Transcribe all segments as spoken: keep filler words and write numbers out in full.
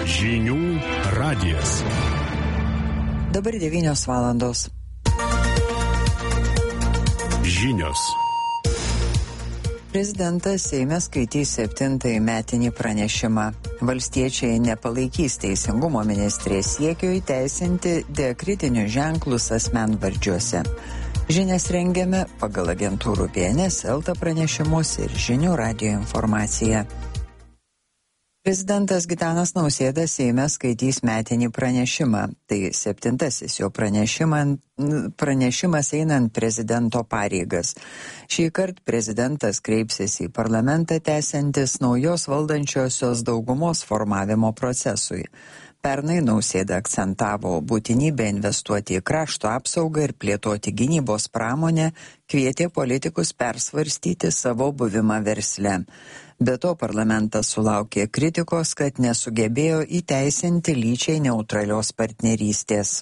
Žinių radijas. Dabar devynios valandos. Žinios. Prezidentas Seime skaitys septintąjį metinį pranešimą. Valstiečiai nepalaikys teisingumo ministrės siekio įteisinti diakritinius ženklus asmenvardžiuose. Žinias rengiame pagal agentūrų B N S, Elta pranešimus ir Žinių radijo informaciją. Prezidentas Gitanas Nausėda Seime skaitys metinį pranešimą. Tai septintasis jo pranešimas einant prezidento pareigas. Šįkart prezidentas kreipsis į parlamentą tęsiantis naujos valdančiosios daugumos formavimo procesui. Pernai Nausėda akcentavo būtinybę investuoti į krašto apsaugą ir plėtoti gynybos pramonę, kvietė politikus persvarstyti savo buvimą versle. Be to parlamentas sulaukė kritikos, kad nesugebėjo įteisinti lyčiai neutralios partnerystės.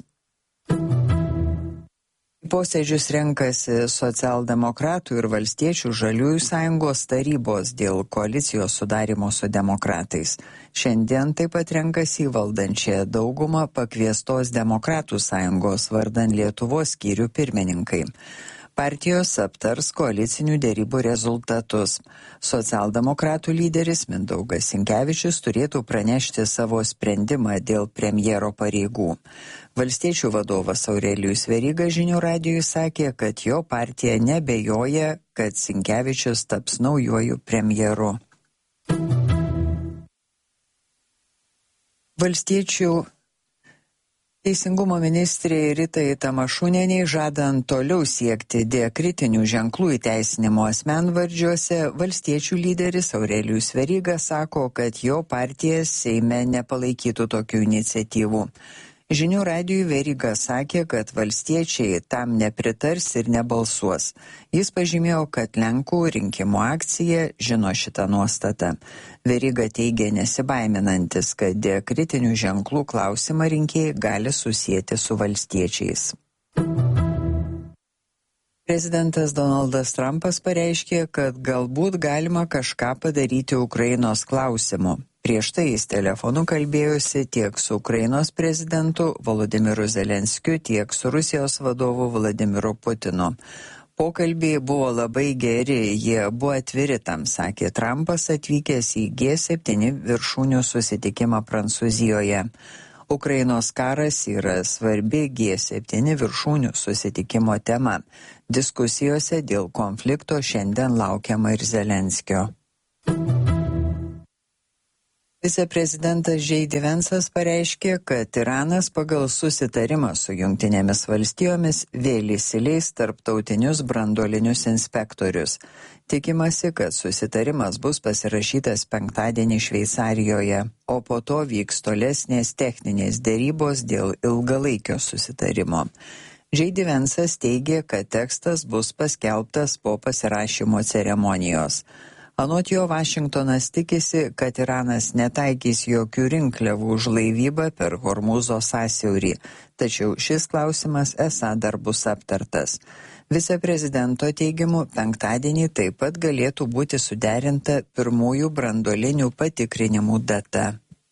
Posėdžius renkasi socialdemokratų ir valstiečių žaliųjų sąjungos tarybos dėl koalicijos sudarimo su demokratais. Šiandien taip pat renkasi į valdančiąją daugumą pakviestos demokratų sąjungos vardan Lietuvos skyrių pirmininkai. Partijos aptars koalicinių derybų rezultatus. Socialdemokratų lyderis Mindaugas Sinkevičius turėtų pranešti savo sprendimą dėl premjero pareigų. Valstiečių vadovas Aurelijus Veryga Žinių radijui sakė, kad jo partija nebejoja, kad Sinkevičius taps naujuoju premjeru. Valstiečių Teisingumo ministrė Ritai Tamašunienei žadant toliau siekti diakritinių ženklų įteisinimo asmenvardžiuose, valstiečių lyderis Aurelijus Veryga sako, kad jo partija Seime nepalaikytų tokių iniciatyvų. Žinių radijui Veryga sakė, kad valstiečiai tam nepritars ir nebalsuos. Jis pažymėjo, kad Lenkų rinkimų akcija žino šitą nuostatą. Veryga teigė nesibaiminantis, kad diakritinių ženklų klausimą rinkėjai gali susijęti su valstiečiais. Prezidentas Donaldas Trumpas pareiškė, kad galbūt galima kažką padaryti Ukrainos klausimu. Prieš tai jis telefonu kalbėjosi tiek su Ukrainos prezidentu Volodymyru Zelenskiu, tiek su Rusijos vadovu Vladimiru Putinu. Pokalbiai buvo labai geri, jie buvo atviri tam, sakė Trumpas atvykęs į G septyni viršūnių susitikimą Prancūzijoje. Ukrainos karas yra svarbi G septyni viršūnių susitikimo tema. Diskusijose dėl konflikto šiandien laukiama ir Zelenskio. Viceprezidentas J D Vance'as pareiškė, kad Iranas pagal susitarimą su Jungtinėmis valstijomis vėl įsileis tarptautinius branduolinius inspektorius. Tikimasi, kad susitarimas bus pasirašytas penktadienį Šveicarijoje, o po to vyks tolesnės techninės derybos dėl ilgalaikio susitarimo. J D Vance'as teigė, kad tekstas bus paskelbtas po pasirašymo ceremonijos. Anot jo, Vašingtonas tikisi, kad Iranas netaikys jokių rinkliavų už laivybą per Hormūzo sąsiaurį, tačiau šis klausimas esą dar bus aptartas. Viceprezidento teigimu, penktadienį taip pat galėtų būti suderinta pirmųjų branduolinių patikrinimų data.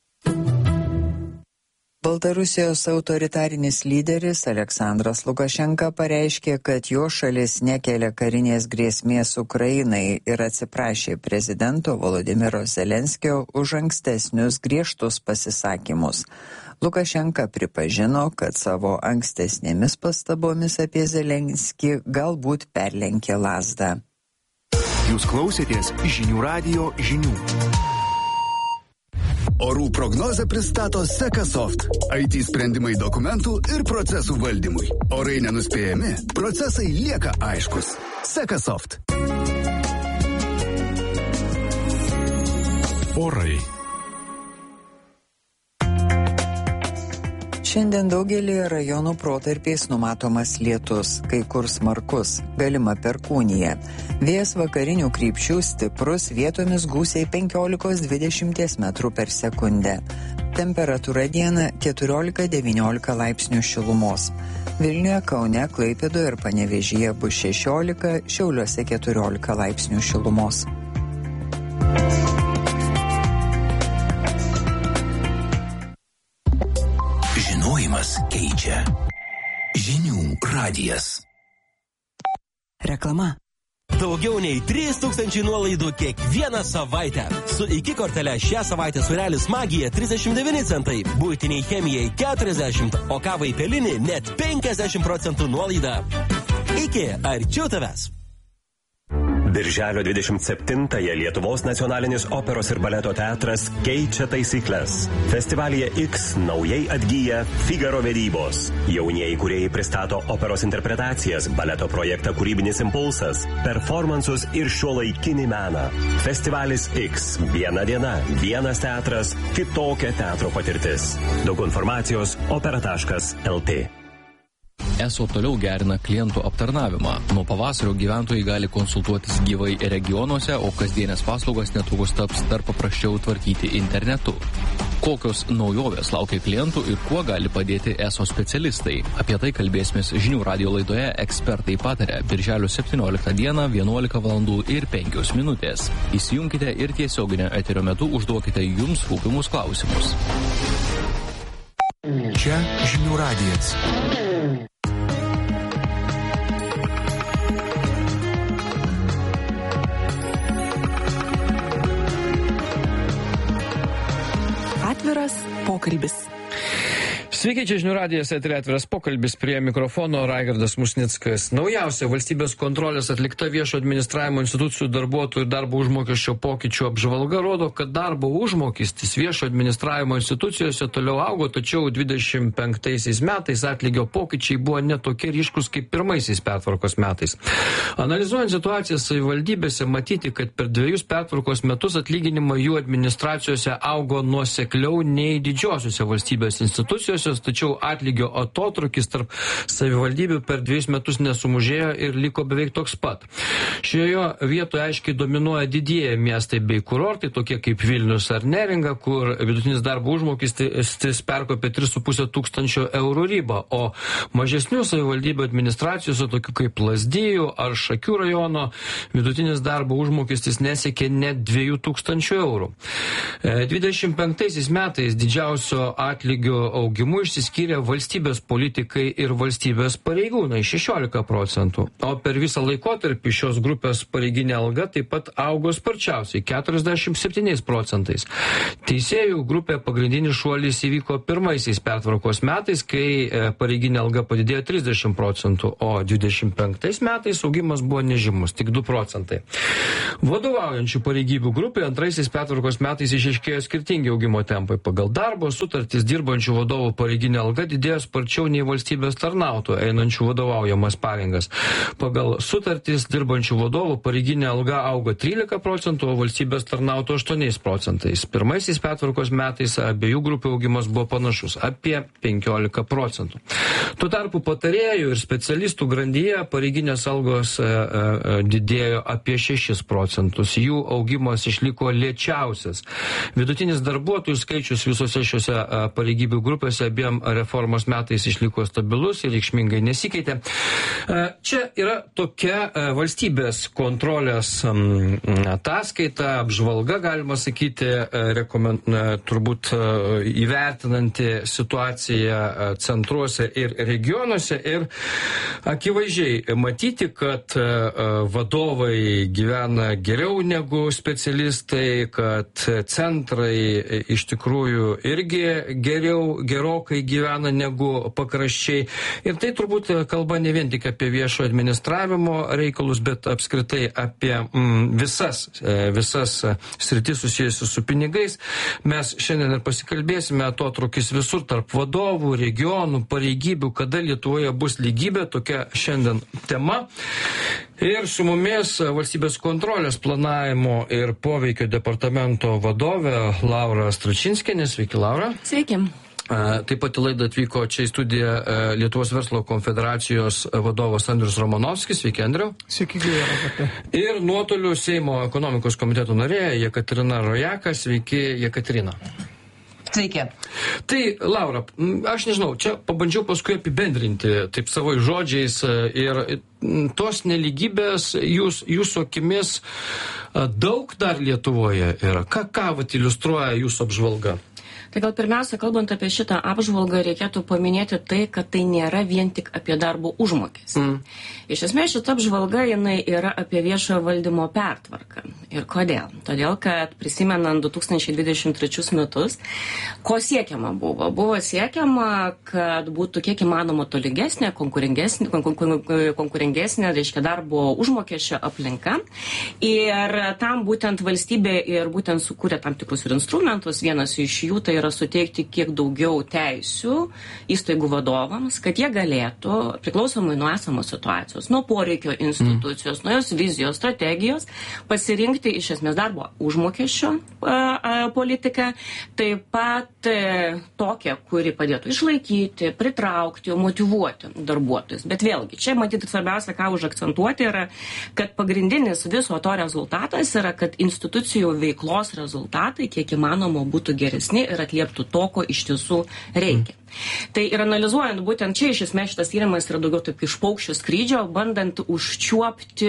Baltarusijos autoritarinis lyderis Aleksandras Lukašenka pareiškė, kad jo šalis nekelia karinės grėsmės Ukrainai ir atsiprašė prezidento Volodymyro Zelenskio už ankstesnius griežtus pasisakymus. Lukašenka pripažino, kad savo ankstesnėmis pastabomis apie Zelenskį galbūt perlenkė lazdą. Jūs klausėtės Žinių radijo žinių. Orų prognozę pristato Sekasoft. I T sprendimai dokumentų ir procesų valdymui. Orai nenuspėjami, procesai lieka aiškus. Sekasoft. Orai. Šiandien daugelį rajonų protarpiais numatomas lietus, kai kur smarkus, galima perkūnija. Vėjas vakarinių krypčių stiprus, vietomis gūsiai penkiolika dvidešimt metrų per sekundę. Temperatūra dieną keturiolika devyniolika laipsnių šilumos. Vilniuje, Kaune, Klaipėdoje ir Panevėžyje bus šešiolika, Šiauliuose keturiolika laipsnių šilumos. Žinojimas keičia. Žinių radijas. Reklama. Daugiau nei trys tūkstančiai nuolaidų kiekvieną savaitę. Su iki kortele šią savaitę surelis magija trisdešimt devyni centai, buitiniai chemijai keturiasdešimt, o kavai pelinį net penkiasdešimt procentų nuolaida. Iki, arčiau tavęs. Birželio dvidešimt septintąją Lietuvos nacionalinis operos ir baleto teatras keičia taisyklės. Festivalyje X naujai atgyja Figaro vedybos. Jaunieji kūrėjai pristato operos interpretacijas, baleto projektą Kūrybinis impulsas, performansus ir šiuolaikinį meną. Festivalis X. Viena diena, vienas teatras, kitokia teatro patirtis. Daug informacijos opera taškas el te. Eso toliau gerina klientų aptarnavimą. Nuo pavasario gyventojai gali konsultuotis gyvai regionuose, o kasdienės paslaugas netrukus taps dar paprasčiau tvarkyti internetu. Kokios naujovės laukia klientų ir kuo gali padėti Eso specialistai? Apie tai kalbėsimės žinių radijo laidoje Ekspertai pataria birželio septynioliktą dieną vienuolika valandų ir penkios minutės. Įsijunkite ir tiesioginio eterio metu užduokite jums rūpimus klausimus. Čia žinių radijas. Atviras pokalbis. Sveiki, čia žinių radijas, eteryje atviras pokalbis, prie mikrofono Raigardas Musnickas. Naujausia valstybės kontrolės atlikta viešo administravimo institucijų darbuotojų ir darbo užmokesčio pokyčių apžvalga rodo, kad darbo užmokestis viešo administravimo institucijose toliau augo, tačiau dvidešimt penktaisiais metais atlygio pokyčiai buvo netokie ryškus kaip pirmaisiais pertvarkos metais. Analizuojant situaciją savivaldybėse, matyti, kad per dviejus pertvarkos metus atlyginimai jų administracijose augo nuosekliau nei didžiosiuose valstybės institucijose, tačiau atlygio atotrūkis tarp savivaldybių per dviejus metus nesumažėjo ir liko beveik toks pat. Šioje vietoje aiškiai dominuoja didieji miestai bei kurortai, tokie kaip Vilnius ar Neringa, kur vidutinis darbo užmokestis perkopė tris su puse tūkstančio eurų ribą, o mažesnių savivaldybių administracijose, tokių kaip Lazdijų ar Šakių rajono, vidutinis darbo užmokestis nesiekė net dviejų tūkstančių eurų. dvidešimt penktaisiais metais didžiausio atlygio augimu išsiskyrė valstybės politikai ir valstybės pareigūnai šešiolika procentų, o per visą laikotarpį šios grupės pareiginė alga taip pat augo sparčiausiai keturiasdešimt septyniais procentais. Teisėjų grupė pagrindinis šuolis įvyko pirmaisiais pertvarkos metais, kai pareiginė alga padidėjo trisdešimt procentų, o dvidešimt penktais metais augimas buvo nežymus, tik du procentai. Vadovaujančių pareigybių grupė antraisiais pertvarkos metais išaiškėjo skirtingi augimo tempai. Pagal darbo sutartis dirbančių vadovų pareiginė alga didėjo sparčiau nei valstybės tarnautojų einančių vadovaujamas pareigas. Pagal sutartis dirbančių vadovų pareiginė alga augo trylika procentų, o valstybės tarnautojų aštuoniais procentais. Pirmaisiais pertvarkos metais abiejų grupių augimas buvo panašus - apie penkiolika procentų. Tuo tarpu patarėjų ir specialistų grandyje pareiginės algos e, e, didėjo apie šešis procentus. Jų augimas išliko lėčiausias. Vidutinis darbuotojų skaičius visose šiose e, pareigybių grupėse abiem reformos metais išliko stabilus ir reikšmingai nesikeitė. Čia yra tokia valstybės kontrolės ataskaita, apžvalga, galima sakyti, rekomend, turbūt įvertinanti situaciją centruose ir regionuose. Ir akivaizdžiai matyti, kad vadovai gyvena geriau negu specialistai, kad centrai iš tikrųjų irgi geriau, gerokai gyvena negu pakraščiai. Ir tai turbūt kalba ne vien tik apie viešo administravimo reikalus, bet apskritai apie mm, visas, visas sritis susijusius su pinigais. Mes šiandien ir pasikalbėsime atotrūkis visur tarp vadovų, regionų, pareigybių, kada Lietuvoje bus lygybė, tokia šiandien tema. Ir su mumis valstybės kontrolės planavimo ir poveikio departamento vadovė Laura Stračinskienė. Sveiki, Laura. Sveiki. Taip pat į laidą atvyko čia į studiją Lietuvos verslo konfederacijos vadovas Andrius Romanovskis. Sveiki, Andriau. Sveiki, Gyvėra. Ir nuotoliu Seimo ekonomikos komiteto narė Jekaterina Rojaka. Sveiki, Jekaterina. Sveiki. Tai, Laura, aš nežinau, čia pabandžiau paskui apibendrinti taip savo žodžiais ir tos neligybės jūs, jūsų akimis daug dar Lietuvoje yra. Ką, ką vat iliustruoja jūsų apžvalga? Tai gal pirmiausia, kalbant apie šitą apžvalgą, reikėtų paminėti tai, kad tai nėra vien tik apie darbo užmokestį. Mm. Iš esmės, šita apžvalga jinai yra apie viešojo valdymo pertvarką. Ir kodėl? Todėl, kad prisimenant du tūkstančiai dvidešimt trečius metus, ko siekiama buvo? Buvo siekiama, kad būtų kiek įmanoma tolygesnė, konkurengesnė, konkurengesnė, reiškia darbo užmokesčio aplinka. Ir tam būtent valstybė ir būtent sukūrė tam tikrus ir instrumentus. Vienas iš jų tai yra suteikti kiek daugiau teisių įstaigų vadovams, kad jie galėtų, priklausomai nuo esamos situacijos, nuo poreikio institucijos, mm. nuo jos vizijos, strategijos, pasirinkti iš esmės darbo užmokesčio a, a, politiką, taip pat a, tokią, kuri padėtų išlaikyti, pritraukti, motyvuoti darbuotojus. Bet vėlgi, čia matyti svarbiausia, ką užakcentuoti yra, kad pagrindinis viso to rezultatas yra, kad institucijų veiklos rezultatai kiek įmanoma būtų geresni ir atlieptų to, ko iš tiesų reikia. Mm. Tai ir analizuojant būtent čia, iš esmės šitas tyrimas yra daugiau taip iš paukščio skrydžio, bandant užčiuopti,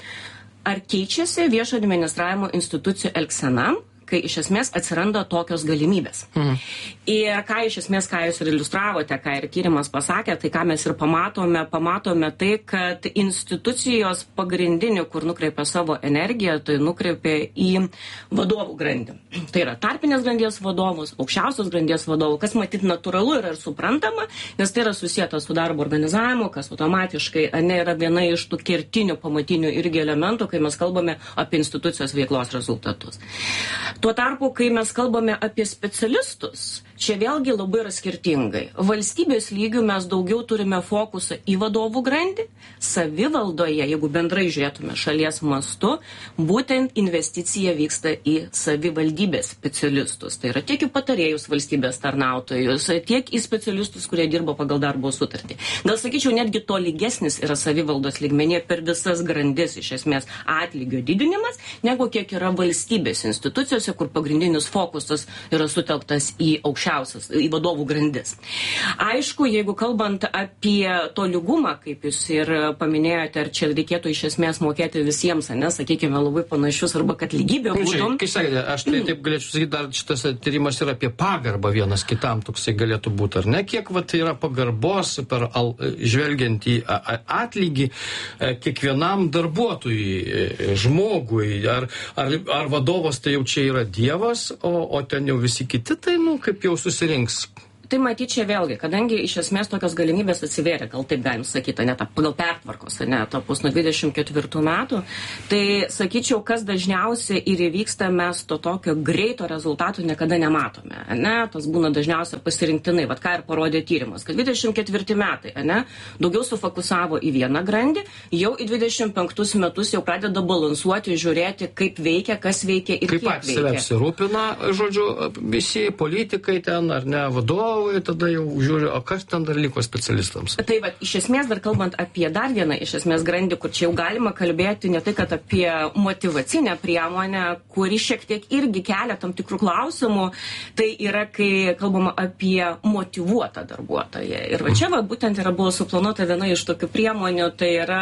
ar keičiasi viešo administravimo institucijų elgsena, kai iš esmės atsiranda tokios galimybės. Mhm. Ir ką iš esmės, ką jūs ir iliustravote, ką ir tyrimas pasakė, tai ką mes ir pamatome, pamatome tai, kad institucijos pagrindinį, kur nukreipia savo energiją, tai nukreipia į vadovų grandį. Tai yra tarpinės grandies vadovus, aukščiausios grandies vadovų, kas matyt natūralu yra ir suprantama, nes tai yra susijęta su darbo organizavimu, kas automatiškai ne, yra viena iš tų kertinių pamatinių irgi elementų, kai mes kalbame apie institucijos veiklos rezultatus. Tuo tarpu, kai mes kalbame apie specialistus, čia vėlgi labai yra skirtingai. Valstybės lygių mes daugiau turime fokusą į vadovų grandį, savivaldoje, jeigu bendrai žiūrėtume šalies mastu, būtent investicija vyksta į savivaldybės specialistus. Tai yra tiek į patarėjus valstybės tarnautojus, tiek į specialistus, kurie dirba pagal darbo sutartį. Gal sakyčiau, netgi to lygesnis yra savivaldos lygmenė per visas grandis, iš esmės atlygio didinimas, negu kiek yra valstybės institucijose, kur pagrindinis fokusas yra sutelktas į aukščiausias, į vadovų grandis. Aišku, jeigu kalbant apie tolygumą, kaip jūs ir paminėjote, ar čia reikėtų iš esmės mokėti visiems, ne, sakykime, labai panašius, arba kad lygybė būtų. Kai sakėte, aš tai taip galėčiau sakyti, dar šitas tyrimas yra apie pagarbą vienas kitam, toksai galėtų būti, ar ne? Kiek va, tai yra pagarbos per al, žvelgiant į atlygį kiekvienam darbuotojui, žmogui, ar, ar, ar vadovas tai jau čia yra dievas, o, o ten jau visi kiti, tai, nu, kaip jau susirinks. Tai matyt čia vėlgi, kadangi iš esmės tokios galimybės atsivėrė, gal taip galim sakyti, ne, ta, pagal pertvarkos, ne, tapus nuo dvidešimt ketvirtų metų, tai sakyčiau, kas dažniausiai ir įvyksta, mes to tokio greito rezultatų niekada nematome, ne, tas būna dažniausiai pasirinktinai, vat ką ir parodė tyrimas, kad dvidešimt ketvirti metai, ne, daugiau sufokusavo į vieną grandį, jau į dvidešimt penktus metus jau pradeda balansuoti, žiūrėti, kaip veikia, kas veikia ir kaip kiek veikia. Kaip apsirūpina, žodžiu, visi politikai ten, ar ne, vadovai, tada jau žiūri, o kas ten dar liko specialistams? Tai va, iš esmės dar kalbant apie dar vieną, iš esmės grandį, kur čia jau galima kalbėti ne tai, kad apie motyvacinę priemonę, kuri šiek tiek irgi kelia tam tikrų klausimų, tai yra, kai kalbama apie motyvuotą darbuotoją. Ir va čia va, būtent yra buvo suplanuota viena iš tokių priemonių, tai yra,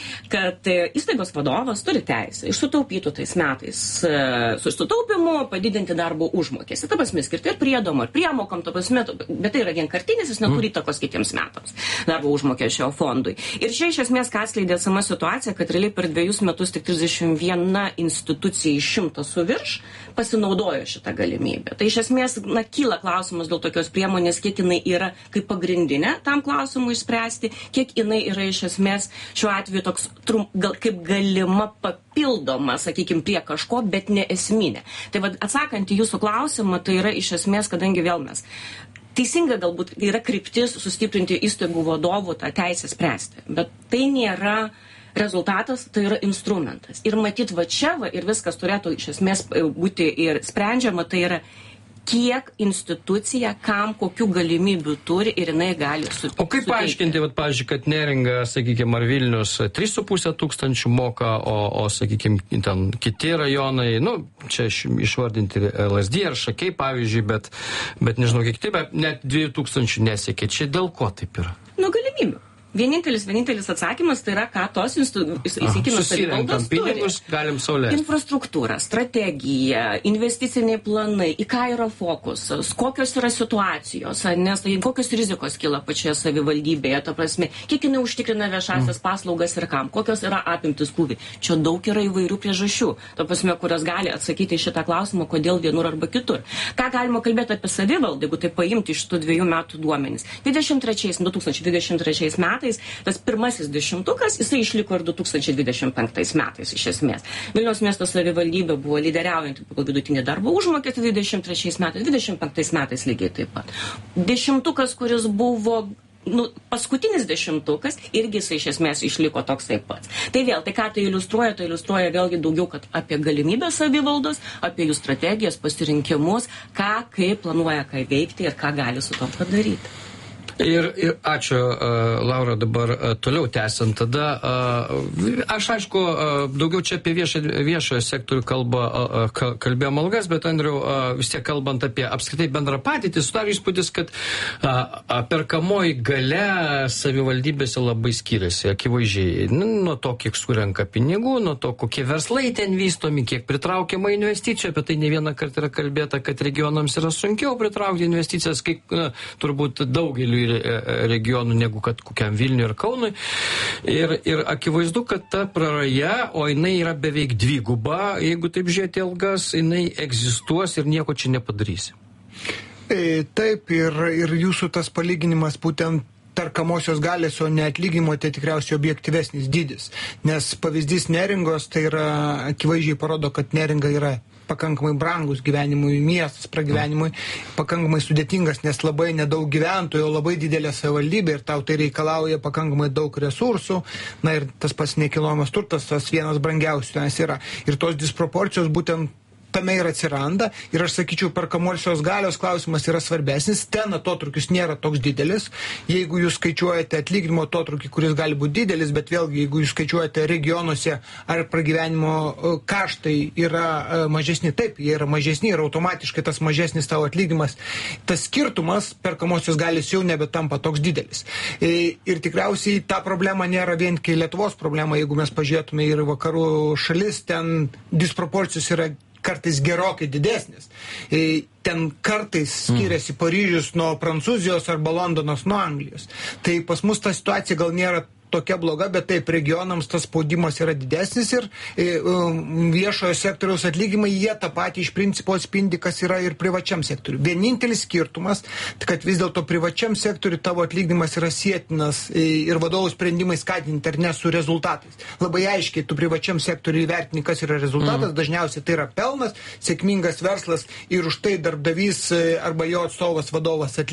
kad įstaigos vadovas turi teisę iš sutaupytų tais metais su sutaupimu padidinti darbo užmokestį. Ta prasme, skirti ir priedom, ar priemokom, ta prasme, bet tai yra vienkartinis, jis neturi įtakos kitiems metams darbo užmokesčio fondui. Ir čia iš esmės, ką atskleidė esama situacija, kad realiai per dviejus metus tik trisdešimt viena institucija iš šimto su virš pasinaudojo šitą galimybę. Tai iš esmės, na, kyla klausimas dėl tokios priemonės, kiek jinai yra kaip pagrindinė tam klausimui išspręsti, kiek jinai yra iš esmės šiuo atveju toks trum, gal, kaip galima papildoma, sakykime, prie kažko, bet ne esminė. Tai va, atsakant į jūsų klausimą, tai yra iš esmės, kadangi vėl mes teisinga galbūt yra kryptis sustiprinti įstaigų vadovų tą teisę spręsti, bet tai nėra rezultatas, tai yra instrumentas. Ir matyt, va čia va, ir viskas turėtų iš esmės būti ir sprendžiama, tai yra kiek institucija, kam, kokių galimybių turi ir jinai gali suteikti. O kaip paaiškinti, vat, pavyzdžiui, kad Neringa, sakykime, ar Vilnius tris su puse tūkstančių moka, o, o sakykime, ten kiti rajonai, nu, čia išvardinti L S D ar Šakiai, pavyzdžiui, bet, bet nežinau, kiek kiti, bet net dviejų tūkstančių nesiekia. Čia dėl ko taip yra? Nu, galimybių. Vienintelis, vienintelis atsakymas tai yra, ką tos įsikinos savivaldos turi. Pinigus galim sau leisti. Infrastruktūra, strategija, investiciniai planai, į ką yra fokusas, kokios yra situacijos, nes kokios rizikos kyla pačioje savivaldybėje, ta prasme, kiek jinai užtikrina viešasias paslaugas ir kam, kokios yra apimtis krūviai. Čia daug yra įvairių priežasčių, ta prasme, kurios gali atsakyti į šitą klausimą, kodėl vienur arba kitur. Ką galima kalbėti apie savivaldą, jeigu tai paimti iš tų dviejų metų duomenys. dvidešimt trečiais, du tūkstančiai dvidešimt trečiais metais tas pirmasis dešimtukas, jisai išliko ir du tūkstančiai dvidešimt penktais metais iš esmės. Vilniaus miesto savivaldybė buvo lyderiaujanti pagal vidutinį darbo užmokestį dvidešimt trečiais metais, dvidešimt penktais metais lygiai taip pat. Dešimtukas, kuris buvo nu, paskutinis dešimtukas, irgi jisai iš esmės išliko toks taip pats. Tai vėl, tai ką tai iliustruoja, tai iliustruoja vėlgi daugiau, kad apie galimybę savivaldos, apie jų strategijas, pasirinkimus, ką, kaip planuoja ką veikti ir ką gali su to padaryti. Ir, ir ačiū, uh, Laura, dabar uh, toliau tęsiant. Tada uh, aš, aišku, uh, daugiau čia apie viešą, viešojo sektorių kalbą, uh, kalbėjom algas, bet, Andriau, uh, vis tiek kalbant apie apskritai bendrą patirtį, sudaro įspūdis, kad uh, perkamoji galia savivaldybėse labai skiriasi, akivaizdžiai. Nu, nuo to, kiek surenka pinigų, nuo to, kokie verslai ten vystomi, kiek pritraukiama investicijų. Apie tai ne vieną kartą yra kalbėta, kad regionams yra sunkiau pritraukti investicijas, kaip uh, turbūt daugeliu regionų negu kad kokiam Vilniui ir Kaunui. Ir, ir akivaizdu, kad ta praraja, o jinai yra beveik dviguba, jeigu taip žiūrėti algas, jinai egzistuos ir nieko čia nepadarysi. Taip, ir, ir jūsų tas palyginimas būtent perkamosios galės, o ne atlyginimo, tai tikriausiai objektyvesnis dydis. Nes pavyzdys Neringos, tai yra akivaizdžiai parodo, kad Neringa yra pakankamai brangus gyvenimui, miestas pragyvenimui, pakankamai sudėtingas, nes labai nedaug gyventojų, labai didelė savivaldybė ir tau tai reikalauja pakankamai daug resursų. Na ir tas pats nekilnojamas turtas, tas vienas brangiausių tenais yra. Ir tos disproporcijos būtent tame ir atsiranda. Ir aš sakyčiau, perkamosios galios klausimas yra svarbesnis. Ten atotrukis nėra toks didelis. Jeigu jūs skaičiuojate atlyginimo atotrukį, kuris gali būti didelis, bet vėlgi, jeigu jūs skaičiuojate regionuose, ar pragyvenimo kaštai yra mažesni, taip, jie yra mažesni ir automatiškai tas mažesnis tavo atlyginimas, tas skirtumas perkamosios galės jau nebetampa toks didelis. Ir tikriausiai ta problema nėra vien kai Lietuvos problema, jeigu mes pažiūrėtume ir vakarų šalis, ten disproporcijos yra kartais gerokai didesnis. Ten kartais skiriasi Paryžius nuo Prancūzijos arba Londonas nuo Anglijos. Tai pas mus ta situacija gal nėra tokia bloga, bet taip regionams tas spaudimas yra didesnis ir viešojo sektoriaus atlyginimai, jie tą patį iš principo atspindi, kas yra ir privačiam sektoriui. Vienintelis skirtumas, kad vis dėlto privačiam sektoriui tavo atlyginimas yra sietinas ir vadovų sprendimai skatinti ar ne su rezultatais. Labai aiškiai tu privačiam sektoriui įvertini, kas yra rezultatas, mm. dažniausiai tai yra pelnas, sėkmingas verslas ir už tai darbdavys arba jo atstovas vadovas atlyginimas